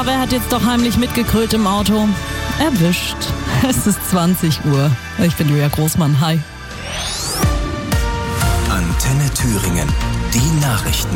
Aber er hat jetzt doch heimlich mitgegrillt im Auto. Erwischt. Es ist 20 Uhr. Ich bin Julia Großmann. Hi. Antenne Thüringen. Die Nachrichten.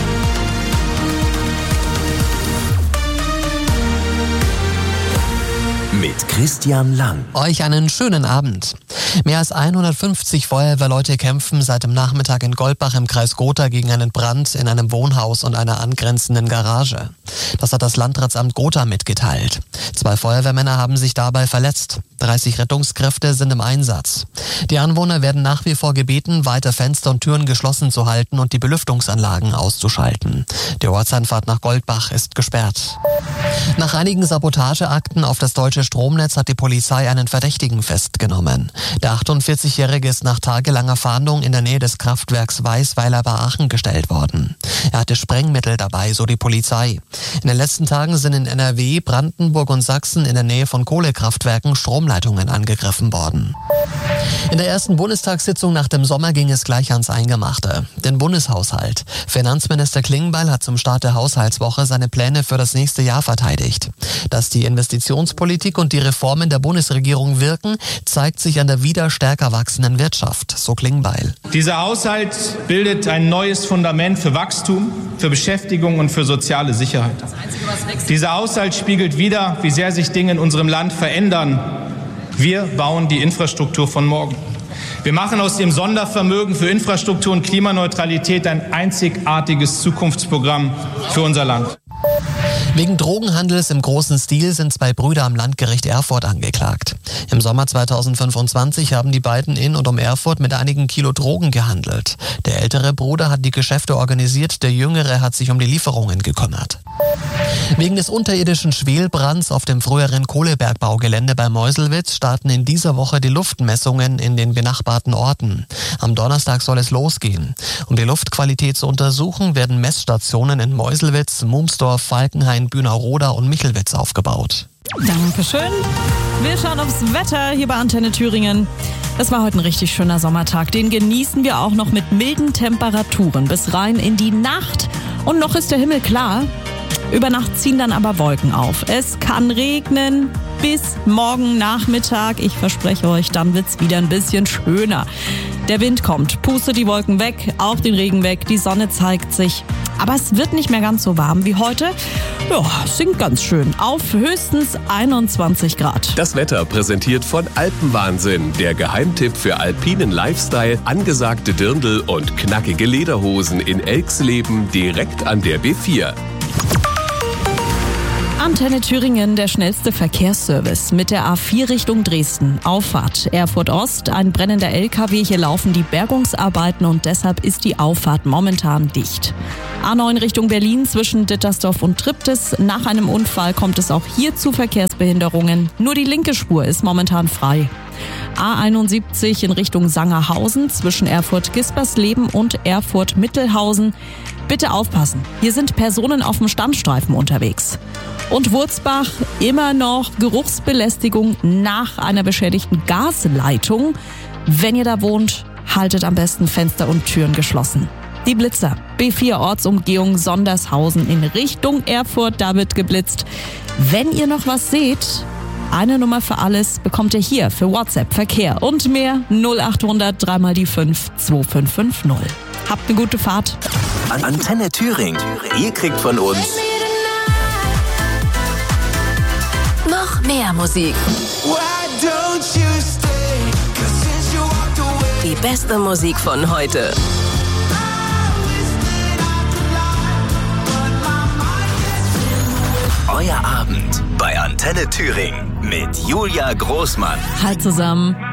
Mit Christian Lang. Euch einen schönen Abend. Mehr als 150 Feuerwehrleute kämpfen seit dem Nachmittag in Goldbach im Kreis Gotha gegen einen Brand in einem Wohnhaus und einer angrenzenden Garage. Das hat das Landratsamt Gotha mitgeteilt. 2 Feuerwehrmänner haben sich dabei verletzt. 30 Rettungskräfte sind im Einsatz. Die Anwohner werden nach wie vor gebeten, weiter Fenster und Türen geschlossen zu halten und die Belüftungsanlagen auszuschalten. Die Ortsanfahrt nach Goldbach ist gesperrt. Nach einigen Sabotageakten auf das deutsche Stromnetz hat die Polizei einen Verdächtigen festgenommen. Der 48-Jährige ist nach tagelanger Fahndung in der Nähe des Kraftwerks Weißweiler bei Aachen gestellt worden. Er hatte Sprengmittel dabei, so die Polizei. In den letzten Tagen sind in NRW, Brandenburg und Sachsen in der Nähe von Kohlekraftwerken Stromleitungen angegriffen worden. In der ersten Bundestagssitzung nach dem Sommer ging es gleich ans Eingemachte, den Bundeshaushalt. Finanzminister Klingbeil hat zum Start der Haushaltswoche seine Pläne für das nächste Jahr verteidigt. Dass die Investitionspolitik und die Reformen der Bundesregierung wirken, zeigt sich an der wieder stärker wachsenden Wirtschaft, so Klingbeil. Dieser Haushalt bildet ein neues Fundament für Wachstum, für Beschäftigung und für soziale Sicherheit. Dieser Haushalt spiegelt wider, wie sehr sich Dinge in unserem Land verändern. Wir bauen die Infrastruktur von morgen. Wir machen aus dem Sondervermögen für Infrastruktur und Klimaneutralität ein einzigartiges Zukunftsprogramm für unser Land. Wegen Drogenhandels im großen Stil sind 2 Brüder am Landgericht Erfurt angeklagt. Im Sommer 2025 haben die beiden in und um Erfurt mit einigen Kilo Drogen gehandelt. Der ältere Bruder hat die Geschäfte organisiert, der jüngere hat sich um die Lieferungen gekümmert. Wegen des unterirdischen Schwelbrands auf dem früheren Kohlebergbaugelände bei Meuselwitz starten in dieser Woche die Luftmessungen in den benachbarten Orten. Am Donnerstag soll es losgehen. Um die Luftqualität zu untersuchen, werden Messstationen in Meuselwitz, Mumsdorf, Falkenhain, Bühnerroda und Michelwitz aufgebaut. Dankeschön. Wir schauen aufs Wetter hier bei Antenne Thüringen. Es war heute ein richtig schöner Sommertag. Den genießen wir auch noch mit milden Temperaturen bis rein in die Nacht. Und noch ist der Himmel klar. Über Nacht ziehen dann aber Wolken auf. Es kann regnen bis morgen Nachmittag. Ich verspreche euch, dann wird's wieder ein bisschen schöner. Der Wind kommt, pustet die Wolken weg, auch den Regen weg, die Sonne zeigt sich. Aber es wird nicht mehr ganz so warm wie heute. Ja, singt ganz schön auf höchstens 21 Grad. Das Wetter präsentiert von Alpenwahnsinn, der Geheimtipp für alpinen Lifestyle, angesagte Dirndl und knackige Lederhosen in Elxleben direkt an der B4. Antenne Thüringen, der schnellste Verkehrsservice mit der A4 Richtung Dresden. Auffahrt Erfurt Ost, ein brennender LKW. Hier laufen die Bergungsarbeiten und deshalb ist die Auffahrt momentan dicht. A9 Richtung Berlin zwischen Dittersdorf und Triptis. Nach einem Unfall kommt es auch hier zu Verkehrsbehinderungen. Nur die linke Spur ist momentan frei. A71 in Richtung Sangerhausen zwischen Erfurt-Gispersleben und Erfurt-Mittelhausen. Bitte aufpassen, hier sind Personen auf dem Standstreifen unterwegs. Und Wurzbach, immer noch Geruchsbelästigung nach einer beschädigten Gasleitung. Wenn ihr da wohnt, haltet am besten Fenster und Türen geschlossen. Die Blitzer, B4 Ortsumgehung Sondershausen in Richtung Erfurt, da wird geblitzt. Wenn ihr noch was seht, eine Nummer für alles bekommt ihr hier für WhatsApp, Verkehr und mehr 0800 3 die 5 2550. Habt eine gute Fahrt. Antenne Thüringen. Ihr kriegt von uns noch mehr Musik. Die beste Musik von heute. Euer Abend bei Antenne Thüringen mit Julia Großmann. Hi zusammen.